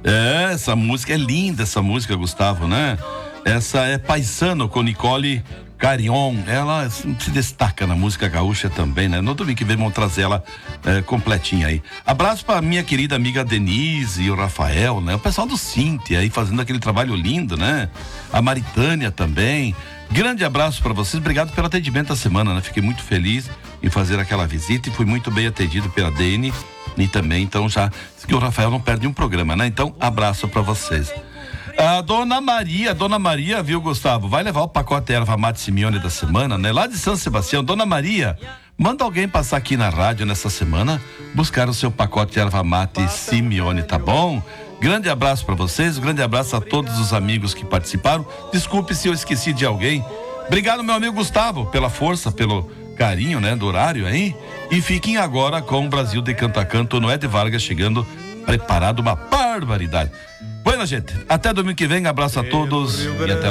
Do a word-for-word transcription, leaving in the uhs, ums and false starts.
É, essa música é linda, essa música, Gustavo, né? Essa é Paisano com Nicole Carion. Ela se destaca na música gaúcha também, né? No domingo que vem vamos trazer ela é, completinha aí. Abraço pra minha querida amiga Denise e o Rafael, né? O pessoal do Cíntia aí fazendo aquele trabalho lindo, né? A Maritânia também. Grande abraço pra vocês. Obrigado pelo atendimento da semana, né? Fiquei muito feliz em fazer aquela visita e fui muito bem atendido pela Dene e também, então já que o Rafael não perde um programa, né? Então, abraço pra vocês. A Dona Maria, Dona Maria, viu, Gustavo? Vai levar o pacote erva mate Simeone da semana, né? Lá de São Sebastião. Dona Maria, manda alguém passar aqui na rádio nessa semana, buscar o seu pacote erva mate Simeone, tá bom? Grande abraço pra vocês, grande abraço a todos os amigos que participaram. Desculpe se eu esqueci de alguém. Obrigado, meu amigo Gustavo, pela força, pelo carinho, né, do horário aí. E fiquem agora com o Brasil de Canto a Canto, no Ed Vargas chegando, preparado, uma barbaridade. Bueno, gente, até domingo que vem, abraço a todos e até